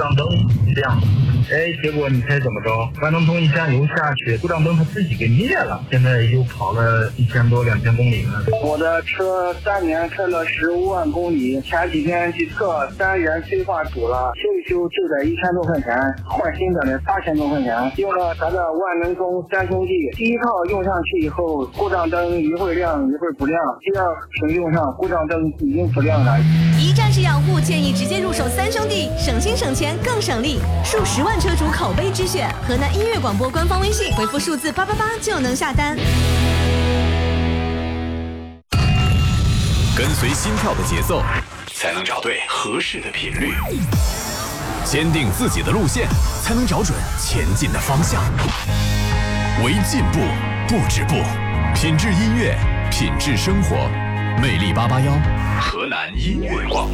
障灯亮，结果你猜怎么着？万能通一下油下去，故障灯它自己给灭了，现在又跑了1000多2000公里了。 我的车3年开了15万公里，前几天去测3元催化堵了，修一修就得1000多块钱，换新的得8000多块钱。用了咱的万能通3兄弟，第一套用上去以后，故障灯一会儿亮一会儿不亮，第二手用上故障灯已经不亮了。 一站式养护，建议直接入手3兄弟，省心省钱更省力，数10万车主口碑之选。河南音乐广播官方微信回复数字888就能下单。 跟随心跳的节奏，才能找对合适的频率；坚定自己的路线，才能找准前进的方向。为进步不止步，品质音乐，品质生活。魅力881，河南音乐广播。